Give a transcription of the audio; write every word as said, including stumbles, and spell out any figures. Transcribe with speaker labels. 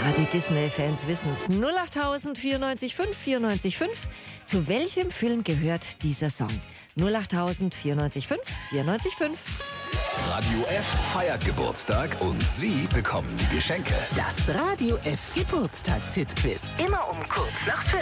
Speaker 1: Ja, die Disney-Fans wissen es. null acht vierundneunzig fünf vierundneunzig fünf. Zu welchem Film gehört dieser Song? null acht vierundneunzig fünf vierundneunzig fünf.
Speaker 2: Radio F feiert Geburtstag und Sie bekommen die Geschenke.
Speaker 3: Das Radio F Geburtstagshit-Quiz. Immer um kurz nach fünf.